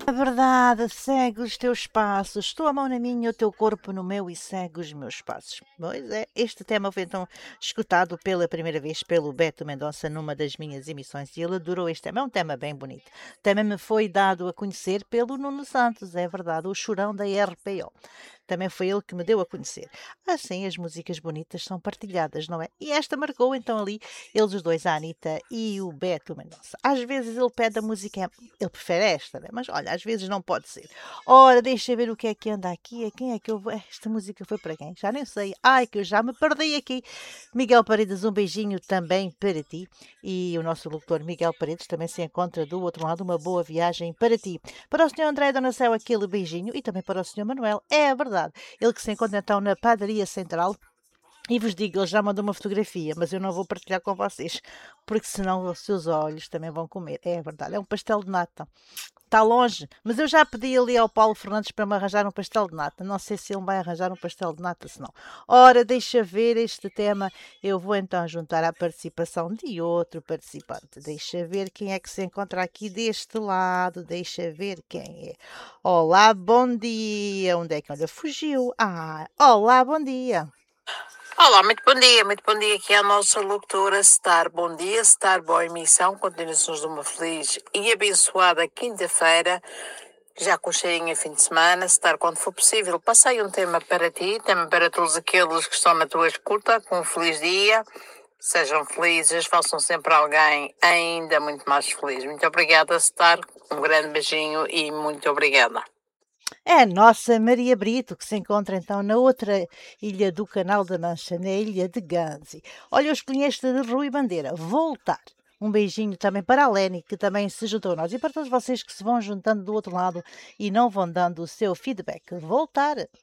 A verdade segue os teus passos, tua mão na minha, o teu corpo no meu e segue os meus passos. Pois é, este tema foi então escutado pela primeira vez pelo Beto Mendonça numa das minhas emissões e ele adorou este tema. É um tema bem bonito. Também me foi dado a conhecer pelo Nuno Santos, é verdade, o chorão da RPO. Também foi ele que me deu a conhecer. Assim, as músicas bonitas são partilhadas, não é? E esta marcou então ali, eles os dois, a Anitta e o Beto Mendonça. Às vezes ele pede a música, ele prefere esta, né? Mas olha, às vezes não pode ser. Ora, deixa eu ver o que é que anda aqui, a quem é que eu vou. Esta música foi para quem? Já nem sei. Ai, que eu já me perdi aqui. Miguel Paredes, um beijinho também para ti. E o nosso locutor Miguel Paredes também se encontra do outro lado. Uma boa viagem para ti. Para o senhor André Donacel, aquele beijinho. E também para o senhor Manuel. É verdade. Ele que se encontra então na padaria central. E vos digo, ele já mandou uma fotografia, mas eu não vou partilhar com vocês, porque senão os seus olhos também vão comer. É verdade, é um pastel de nata. Está longe, mas eu já pedi ali ao Paulo Fernandes para me arranjar um pastel de nata. Não sei se ele vai arranjar um pastel de nata, se não. Ora, deixa ver este tema. Eu vou então juntar a participação de outro participante. Deixa ver quem é que se encontra aqui deste lado. Deixa ver quem é. Olá, bom dia. Onde é que olha? Fugiu. Ah, olá, bom dia. Olá, muito bom dia, aqui é a nossa locutora Star. Bom dia, Star, boa emissão, continuações de uma feliz e abençoada quinta-feira, já com cheirinho a fim de semana. Star, quando for possível, passei um tema para ti, também para todos aqueles que estão na tua escuta, com um feliz dia, sejam felizes, façam sempre alguém ainda muito mais feliz. Muito obrigada, Star, um grande beijinho e muito obrigada. É a nossa Maria Brito, que se encontra então na outra ilha do Canal da Mancha, na ilha de Guernsey. Olha, eu escolhi esta de Rui Bandeira, Voltar. Um beijinho também para a Leni, que também se juntou a nós. E para todos vocês que se vão juntando do outro lado e não vão dando o seu feedback. Voltar.